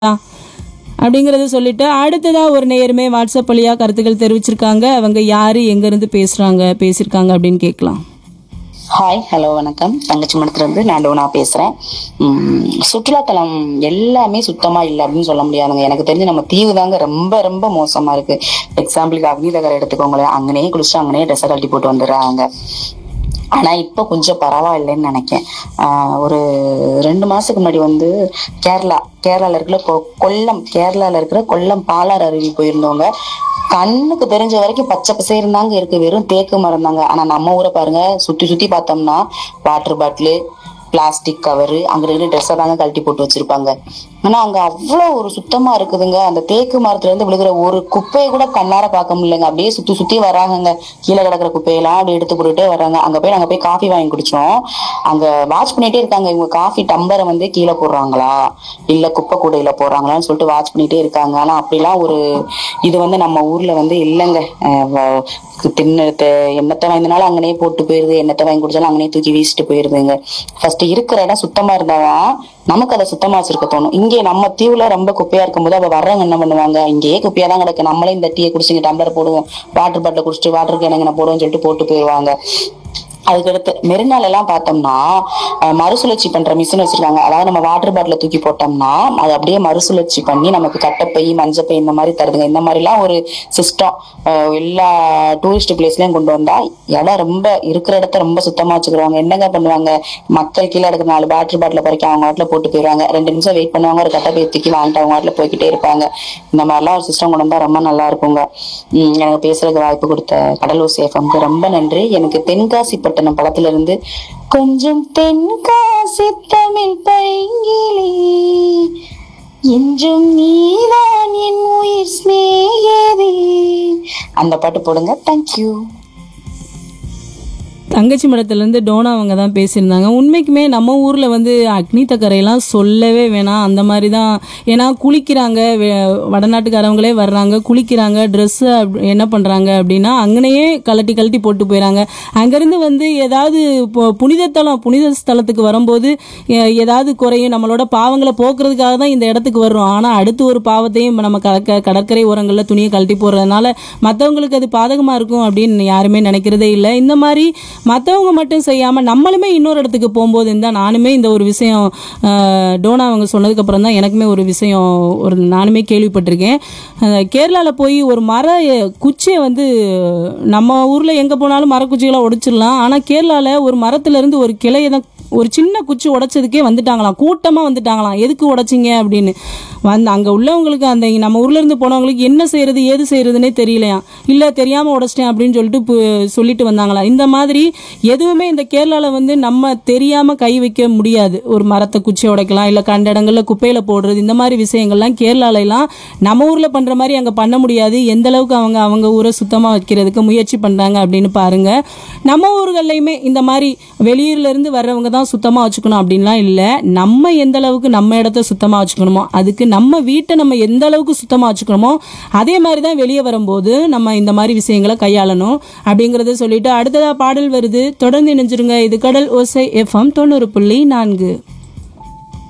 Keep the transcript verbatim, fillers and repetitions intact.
அப்படிங்கிறத சொல்லிட்டு அடுத்ததா ஒரு நேயருமே வாட்ஸ்அப் வழியா கருத்துக்கள் தெரிவிச்சிருக்காங்க. அவங்க யாரு எங்க இருந்து பேசுறாங்க பேசியிருக்காங்க அப்படின்னு கேட்கலாம். ஹாய், ஹலோ, வணக்கம். தங்கச்சி மடத்துல இருந்து நான் டோனா பேசுறேன். உம் சுற்றுலாத்தலம் எல்லாமே சுத்தமா இல்லை அப்படின்னு சொல்ல முடியாதுங்க. எனக்கு தெரிஞ்சு நம்ம தீவு தாங்க ரொம்ப ரொம்ப மோசமா இருக்கு. எக்ஸாம்பிளுக்கு அக்னிதகரை எடுத்துக்கோங்களேன். அங்கனே குளிச்சு அங்கனே ட்ரெஸ்ஸை கழட்டி போட்டு வந்துடுறாங்க. ஆனா இப்ப கொஞ்சம் பரவாயில்லைன்னு நினைக்கேன். ஆஹ் ஒரு ரெண்டு மாசத்துக்கு முன்னாடி வந்து கேரளா கேரளால இருக்கிற கொ- கொல்லம் கேரளால இருக்கிற கொல்லம் பாலாறு அருவி போயிருந்தவங்க. கண்ணுக்கு தெரிஞ்ச வரைக்கும் பச்சை பசேர்னு தாங்க இருக்கு, வெறும் தேக்கு மரம் தாங்க. ஆனா நம்ம ஊரை பாருங்க, சுத்தி சுத்தி பார்த்தோம்னா வாட்டர் பாட்டிலு, பிளாஸ்டிக் கவரு, அங்க இருக்கிற ட்ரெஸ்ஸை தாங்க கழட்டி போட்டு வச்சிருப்பாங்க. ஆனா அங்க அவ்வளவு ஒரு சுத்தமா இருக்குதுங்க. அந்த தேக்கு மரத்துல இருந்து விழுகிற ஒரு குப்பையை கூட கண்ணார பார்க்க முடியலங்க. அப்படியே சுத்தி சுத்தி வராங்கங்க. கீழே கிடக்குற குப்பையெல்லாம் அப்படியே எடுத்து போட்டுட்டே வராங்க. அங்க போய் நாங்க போய் காஃபி வாங்கி குடிச்சோம். அங்க வாட்ச் பண்ணிட்டே இருக்காங்க. இவங்க காஃபி டம்பரை வந்து கீழே போடுறாங்களா இல்ல குப்பை கூடையில போடுறாங்களான்னு சொல்லிட்டு வாட்ச் பண்ணிட்டே இருக்காங்க. ஆனா அப்படிலாம் ஒரு இது வந்து நம்ம ஊர்ல வந்து இல்லைங்க. அஹ் வ- தின்னு த- எண்ணத்தை வாங்கினாலும் அங்கனே போட்டு போயிருது, எண்ணத்தை வாங்கி குடிச்சாலும் அங்கனே தூக்கி வீசிட்டு போயிருதுங்க. ஃபர்ஸ்ட் இருக்கிற இடம் சுத்தமா இருந்தாதான் நமக்கு அதை சுத்தமா வச்சிருக்க தோணும். இங்கே நம்ம தீவுல ரொம்ப குப்பையா இருக்கும்போது அவ வர்றவங்க என்ன பண்ணுவாங்க, இங்கேயே குப்பையா தான் கிடக்கு, நம்மளே இந்த டீயை குடிச்சுங்க டம்ளர் போடுவோம், வாட்டர் பாட்டில் குடிச்சிட்டு வாட்டர் கேனுங்க போடுவோம்னு சொல்லிட்டு போட்டு போயிடுவாங்க. அதுக்கடுத்து மெரினால எல்லாம் பார்த்தோம்னா அஹ், மறுசுழற்சி பண்ற மிஷின் வச்சிருக்காங்க. அதாவது நம்ம வாட்டர் பாட்டில தூக்கி போட்டோம்னா அது அப்படியே மறுசுழற்சி பண்ணி நமக்கு கட்டப்பை மஞ்சப்பை இந்த மாதிரி தருதுங்க. இந்த மாதிரி எல்லாம் ஒரு சிஸ்டம் எல்லா டூரிஸ்ட் பிளேஸ்லயும் கொண்டு வந்தா இடம் ரொம்ப இருக்கிற இடத்த ரொம்ப சுத்தமா வச்சுக்கிறாங்க. என்னங்க பண்ணுவாங்க, மக்கள் கீழே எடுக்கிற நாலு வாட்டர் பாட்டில பறிக்க அவங்க வாட்டில போட்டு போயிடுவாங்க. ரெண்டு நிமிஷம் வெயிட் பண்ணுவாங்க, ஒரு கட்டப்பை தூக்கி வாங்கிட்டு அவங்க வாட்டில போய்கிட்டே இருப்பாங்க. இந்த மாதிரிலாம் ஒரு சிஸ்டம் கொண்டு வந்தா ரொம்ப நல்லா இருக்குங்க. உம் எனக்கு பேசுறதுக்கு வாய்ப்பு கொடுத்த கடலூர் சேஃபம்க்கு ரொம்ப நன்றி. எனக்கு தென்காசி பட்டணம் படத்துல இருந்து கொஞ்சம் தென்காசி தமிழ் பைங்கிலே என்றும் நீதான் என் உயிர் சிநேகிதே அந்த பாட்டு போடுங்க. தேங்க்யூ. தங்கச்சி மடத்துலேருந்து டோனா அவங்க தான் பேசியிருந்தாங்க. உண்மைக்குமே நம்ம ஊரில் வந்து அக்னி தக்கரையெல்லாம் சொல்லவே வேணாம். அந்த மாதிரி தான். ஏன்னா குளிக்கிறாங்க, வெ- வடநாட்டுக்காரவங்களே வர்றாங்க, குளிக்கிறாங்க, ட்ரெஸ்ஸு என்ன பண்ணுறாங்க அப்படின்னா அங்கனையே கழட்டி கழட்டி போட்டு போயிடறாங்க. அங்கேருந்து வந்து ஏதாவது இப்போ புனிதத்தலம் புனித ஸ்தலத்துக்கு வரும்போது எ- ஏதாவது குறையும், நம்மளோட பாவங்களை போக்குறதுக்காக தான் இந்த இடத்துக்கு வர்றோம். ஆனால் அடுத்து ஒரு பாவத்தையும் நம்ம கடற்க கடற்கரை ஓரங்களில் துணியை கழட்டி போடுறதுனால மற்றவங்களுக்கு அது பாதகமாக இருக்கும் அப்படின்னு யாருமே நினைக்கிறதே இல்லை. இந்த மாதிரி மற்றவங்க மட்டும் செய்யாமல் நம்மளுமே இன்னொரு இடத்துக்கு போகும்போது இருந்தால், நானுமே இந்த ஒரு விஷயம் அஹ், டோனா அவங்க சொன்னதுக்கு அப்புறம் தான் எனக்குமே ஒரு விஷயம் ஒரு நானுமே கேள்விப்பட்டிருக்கேன். கேரளாவில் போய் ஒரு மர குச்சியை வந்து நம்ம ஊரில் எங்கே போனாலும் மரக்குச்சிகளை உடைச்சிடலாம். ஆனால் கேரளாவில் ஒரு மரத்துலேருந்து ஒரு கிளையை தான் ஒரு சின்ன குச்சி உடைச்சதுக்கே வந்துட்டாங்களாம், கூட்டமாக வந்துட்டாங்களாம். எதுக்கு உடைச்சிங்க அப்படின்னு வந்து அங்கே உள்ளவங்களுக்கு, அந்த நம்ம ஊர்ல இருந்து போனவங்களுக்கு என்ன செய்யறது ஏது செய்யறதுன்னே தெரியலையாம். இல்லை தெரியாமல் உடைச்சிட்டேன் அப்படின்னு சொல்லிட்டு பு- சொல்லிட்டு வந்தாங்களாம். இந்த மாதிரி எதுவுமே இந்த கேரளாவில் வந்து நம்ம தெரியாமல் கை வைக்க முடியாது. ஒரு மரத்தை குச்சி உடைக்கலாம், இல்லை கண்ட இடங்களில் குப்பையில் போடுறது, இந்த மாதிரி விஷயங்கள்லாம் கேரளாலெல்லாம் நம்ம ஊரில் பண்ணுற மாதிரி அங்கே பண்ண முடியாது. எந்த அளவுக்கு அவங்க அவங்க ஊரை சுத்தமாக வைக்கிறதுக்கு முயற்சி பண்ணுறாங்க அப்படின்னு பாருங்க. நம்ம ஊர்கள்லையுமே இந்த மாதிரி வெளியூர்ல இருந்து வர்றவங்க தான் சுத்தமாக வச்சுக்கணும் அப்படின்லாம் இல்லை. நம்ம எந்த அளவுக்கு நம்ம இடத்த சுத்தமாக வச்சுக்கணுமோ, அதுக்கு நம்ம வீட்டை நம்ம எந்த அளவுக்கு சுத்தமாக வச்சுக்கணுமோ அதே மாதிரி தான் வெளியே வரும்போது நம்ம இந்த மாதிரி விஷயங்களை கையாளணும் அப்படிங்கிறத சொல்லிட்டு அடுத்ததா பாடல் வருது. தொடர்ந்து இணைஞ்சிருங்க. இது கடல் ஓசை எஃப்எம் தொண்ணூறு புள்ளி நான்கு.